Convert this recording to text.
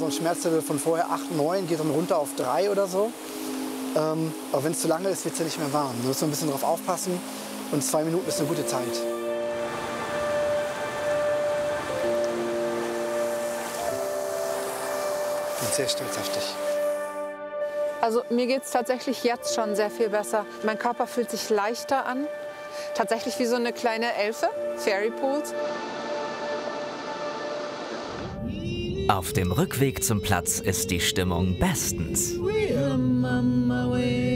und Schmerzlevel von vorher 8, 9, geht dann runter auf 3 oder so. Aber wenn es zu lange ist, wird es ja nicht mehr warm. Da muss man ein bisschen drauf aufpassen und 2 Minuten ist eine gute Zeit. Ich bin sehr stolz auf dich. Also mir geht es tatsächlich jetzt schon sehr viel besser. Mein Körper fühlt sich leichter an. Tatsächlich wie so eine kleine Elfe, Fairy Pools. Auf dem Rückweg zum Platz ist die Stimmung bestens.